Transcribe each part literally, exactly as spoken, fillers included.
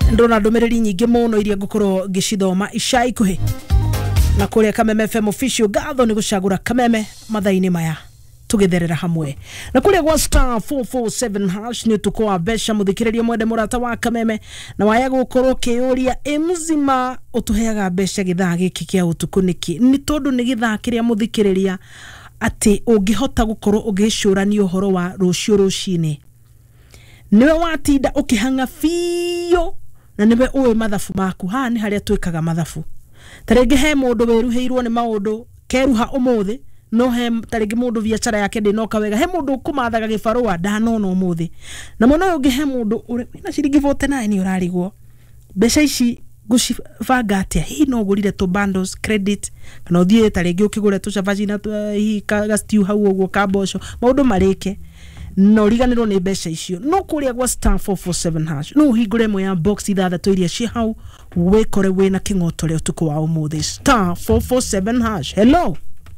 ndona ndumiriri nyingi muno iria ngukorwo ngicithoma ica ikuhi na kuria Kameme F M official gatho ni gucagura Kameme mathaini maya tugitherera hamwe na kuria gwa star four four seven hash ni tukwa besha muthikiriria mwende murata wa Kameme na waya gukorwo kiuria emuzima utuheaga besha githaa giki kia utuku niki ni tondu ni githaa kiria muthikiriria ati ungihota gukorwo ugicurania uhoro wa rucio rucine niwe watinda ukihanga fiyo na niwe uwe mathafu maku ha ni haria twikaga mathafu tarenge he mundu wiruheirwo ni maundu keruha umuthi no he tarenge mundu biacara yake ndinoka wega he mundu kumathaga gibarua ndanona umuthi na muno ungi he mundu na ciringi forty-nine ni urarigwo besha ici gucibanga atia hi no gurire to bundles credit kana uthie tarenge ukigure tu chavajina hi ka stew hau uguo ka mboco maundu marike no riganirwo ni besha icio no kuria gwa star four four seven hash no hingure mo ya box ithathatũ iria ci hau wekore wena king'otore utuku wa umuthi star four four seven hash. Hello.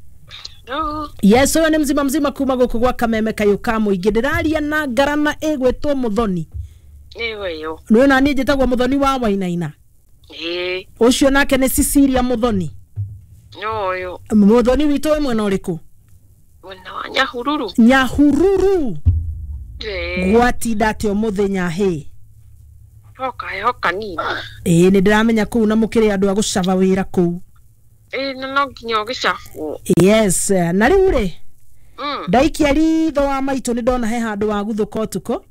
Hello. Yes, wewe ni mzima mzima kuma guku gwa Kameme kayuka muingi ndiraria na Ngarama egwetwo Muthoni. Ewe yo. Niwe na ni njitagwo Muthoni wa Wainaina. Eh. Ucio nake ni Cecilia Muthoni. No yo. Muthoni wito we mwena uriku? Mwena wa Nyahururu. Nyahururu. Eh. Gwati datio muthenya he. Hoka hoka nini. Eh ni ndiramenya ku na mukire andu agucava wira ku. Eh no no nginyo gicafu. Yes, na riu ri. Mm. Ndaikia ritho wa maitu ni ndona he handu wa guthuka utuko.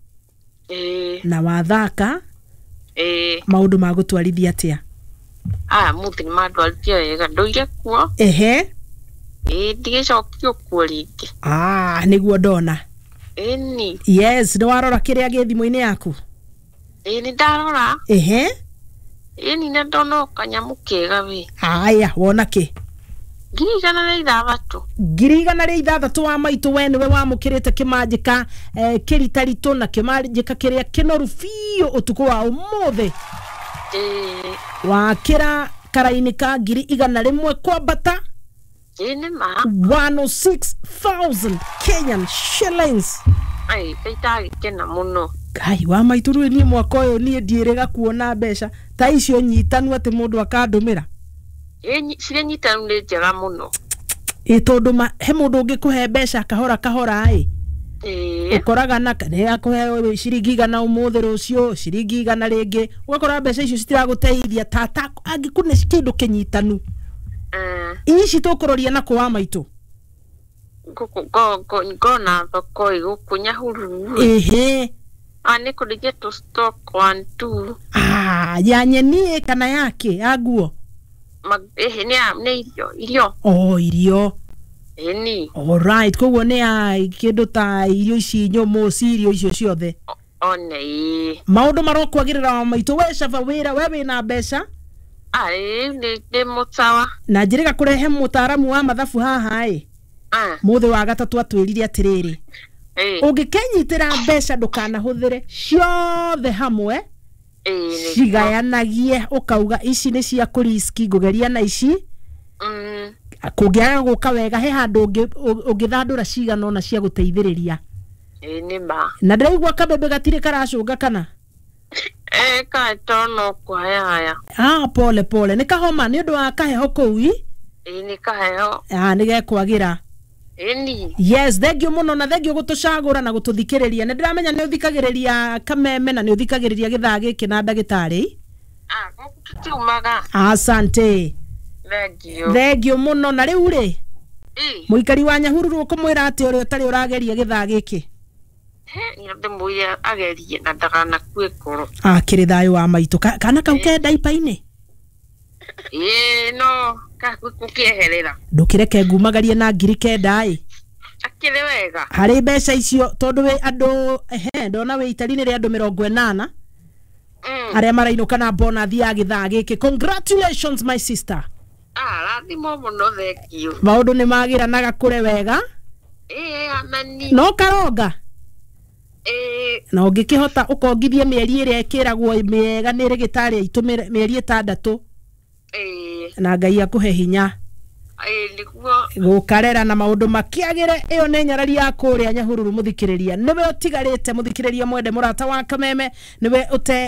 Eh. Na wathaka. Eh. Maundu ma gutwarithia atia. Ah muthi ni madwarithia wega ndoire kuo. Ehe. Eh ndigicokio kuo ringi. Ah niguo ndona. Eni. Yes, ni warora kiria gi thimu-ini yaku. Eh ni ndarora. Ehe. Eni na ndono kanyamu kega we. Aya, wona ki? Ngiri igana na ithathatũ. Ngiri igana na ithathatũ wa maitu we niwe wamukirite kimanjika eh, kiritarito na kimanjika kiria kinoru fiyo utuku wa umuthi. Eh. Wakira karaini ka ngiri igana rimwe kwambata. Eni ma. one oh six thousand Kenyan shillings. Ai, kaitagi kena muno. Kai wa maituru ni mwako yo ni ndirega kuona besha ta icio nyitanu ati mundu akandumira Enyi cire nyitanu ni njega muno. E tondu ma he mundu ungikuhe besha kahora kahora ai. Eh. Ukoraga na kane akuhe ciringi igana umuthi rucio ciringi igana ringi ugakora besha icio citiraguteithia tata angikune kindu kinyitanu. Eh. Ici tukuroria na kwa maitu. Go go go go na thoko iguku Nyahururu. Ehe. Ani kudige to stock one two. Ah, ya nyeni kana yake aguo. Mag eh ni ni irio irio. Oh, irio. Eni. All right, koguo ni ya kindu ta irio ici nyomo irio icio ciothe. One. Maundu marokwagirira wa maitu we cava wira we wina besha. Ai ni de mutawa. Na njiriga kurehe mutaaramu wa mathafu haha ai. Ah. Muthi wa gatatu atwirire atiriri. Eh. Ungikenyitira besha ndukana huthire ciothe hamwe. Eh. Cigayanagie ukauga ici ni cia kuriski ngugeria na ici. Mm. Kungiaga guka wega he handu ungithandura cigana ona cia guteithiriria. Eh ni ba. Na ndiraigua kabebe gatire karacunga kana. Eh ka tono kwa haya. Ah pole pole ni kahoma ni undu wa kaheho kuui. Eh ni kaheho. Ah ni gekwagira. Eni. Yes, thengio muno na thengio gutucagura na gututhikiriria. Na ndiramenya ni uthikagiriria Kameme na ni uthikagiriria githaa giki na ndagitari. Ah, gukutiumaga. Asante. Thengio. Thengio muno na riu ri. Eh. Muikari wa Nyahururu ukumwira ati uri utari urageria githaa giki. He, ni ndimuya agerie na ndagana kwikoro. Ah, kiri thayo wa maitu kana kau ke daipa-ini. Eh, no, ka kukieherera. Ndukireke ngumagarie na ngiri kenda ai. Akire wega. Hari besha icio tondu we andu ehe ndona we itari-ini ri andu mirongo inana. Mm. Aria marainuka na bonus ya githaa giki. Congratulations my sister. Ah, rathimo muno thengio. Maundu ni magiranaga kure wega. Eh, amani. No karonga. Eh. Na ungikihota ukongithie mieri iria ikiragwo miega ni rigitari aitu mieri itandatu. Eh. Na Ngai akuhe hinya. Eh, niguo. Gukarera na maundu makiagire iyo ni nyarari ya kuria Nyahururu muthikiriria. Niwe utigarite muthikiriria mwende murata wa Kameme niwe ute